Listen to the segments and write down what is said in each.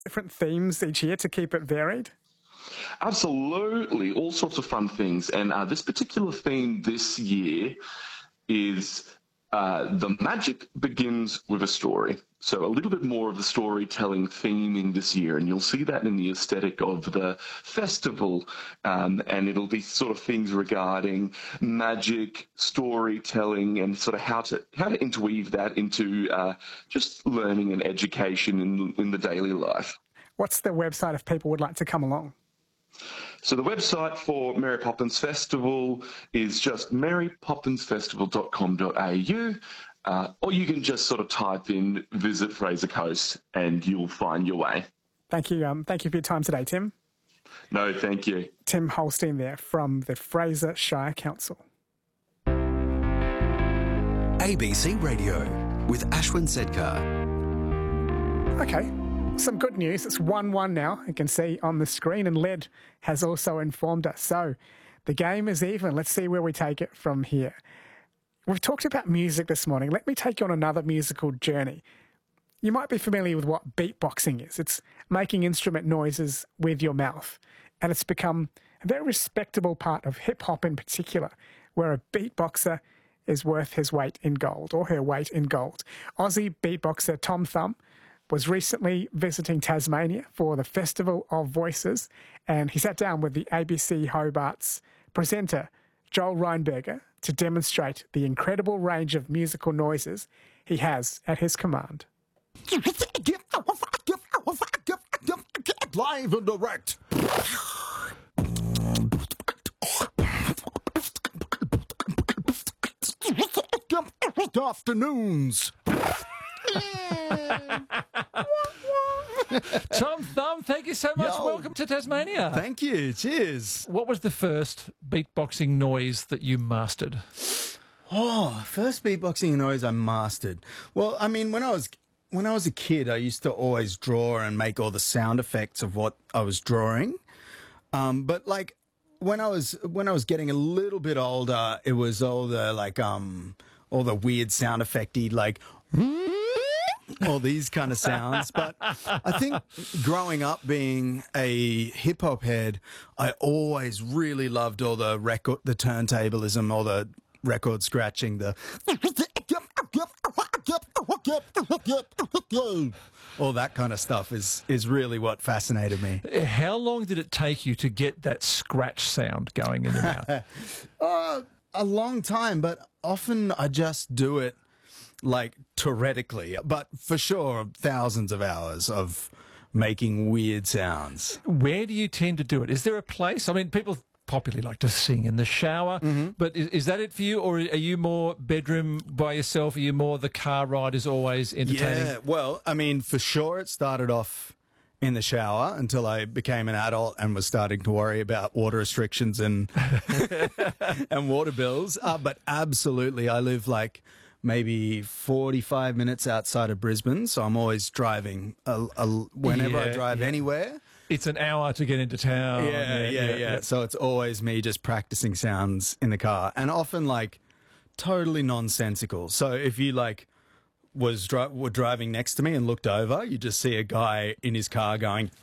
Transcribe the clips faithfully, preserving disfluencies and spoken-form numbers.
different themes each year to keep it varied? Absolutely, all sorts of fun things. And uh, this particular theme this year is uh, the magic begins with a story. So a little bit more of the storytelling theming this year, and you'll see that in the aesthetic of the festival. Um, and it'll be sort of things regarding magic, storytelling, and sort of how to how to interweave that into uh, just learning and education in, in the daily life. What's the website if people would like to come along? So the website for Mary Poppins Festival is just mary poppins festival dot com dot a u, uh, or you can just sort of type in Visit Fraser Coast and you'll find your way. Thank you. Um, thank you for your time today, Tim. No, thank you. Tim Holstein there from the Fraser Shire Council. A B C Radio with Ashwin Sedkar. Okay. Some good news. It's one one now, you can see on the screen, and Led has also informed us. So the game is even. Let's see where we take it from here. We've talked about music this morning. Let me take you on another musical journey. You might be familiar with what beatboxing is. It's making instrument noises with your mouth. And it's become a very respectable part of hip-hop in particular, where a beatboxer is worth his weight in gold, or her weight in gold. Aussie beatboxer Tom Thumb was recently visiting Tasmania for the Festival of Voices, and he sat down with the A B C Hobart's presenter, Joel Reinberger, to demonstrate the incredible range of musical noises he has at his command. Live and direct. Good afternoons. Tom Thumb, thank you so much. Yo. Welcome to Tasmania. Thank you. Cheers. What was the first beatboxing noise that you mastered? Oh, first beatboxing noise I mastered. Well, I mean, when I was when I was a kid, I used to always draw and make all the sound effects of what I was drawing. Um, but like when I was when I was getting a little bit older, it was all the like um all the weird sound effecty like all these kind of sounds. But I think growing up being a hip hop head, I always really loved all the record, the turntablism, all the record scratching, the all that kind of stuff is is really what fascinated me. How long did it take you to get that scratch sound going in your mouth? uh, a long time, but often I just do it like touretically, but for sure thousands of hours of making weird sounds. Where do you tend to do it? Is there a place? I mean, people popularly like to sing in the shower, mm-hmm. but is, is that it for you, or are you more bedroom by yourself? Are you more the car ride is always entertaining? Yeah, well, I mean, for sure it started off in the shower until I became an adult and was starting to worry about water restrictions and and water bills. Uh, but absolutely, I live like maybe forty-five minutes outside of Brisbane, so I'm always driving a, a, whenever yeah, I drive yeah. anywhere. It's an hour to get into town. Yeah yeah, yeah, yeah, yeah. So it's always me just practicing sounds in the car, and often like totally nonsensical. So if you like was dri- were driving next to me and looked over, you just see a guy in his car going,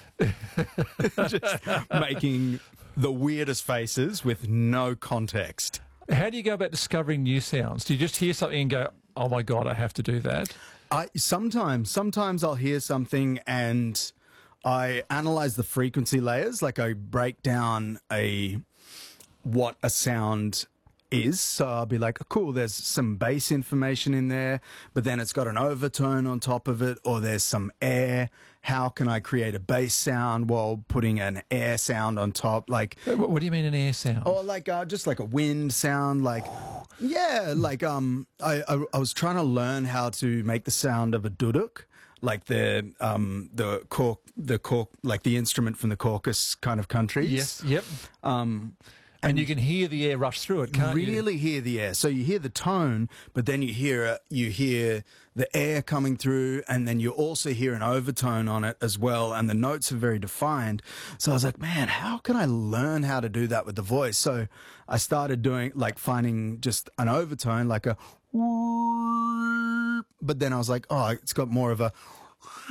just making the weirdest faces with no context. How do you go about discovering new sounds? Do you just hear something and go, oh my God, I have to do that? I sometimes, sometimes I'll hear something and I analyze the frequency layers, like I break down a what a sound is. So I'll be like, oh, cool, there's some bass information in there, but then it's got an overtone on top of it, or there's some air. How can I create a bass sound while putting an air sound on top? Like, what do you mean an air sound? Or like uh, just like a wind sound, like yeah, like um, I, I I was trying to learn how to make the sound of a duduk. Like the um the cork the cork like the instrument from the Caucasus kind of countries. Yes. Yep. Um, and, and you can hear the air rush through it, can't really you? Really hear the air. So you hear the tone, but then you hear uh, you hear the air coming through, and then you also hear an overtone on it as well. And the notes are very defined. So I was like, man, how can I learn how to do that with the voice? So I started doing like finding just an overtone, like a. But then I was like, oh, it's got more of a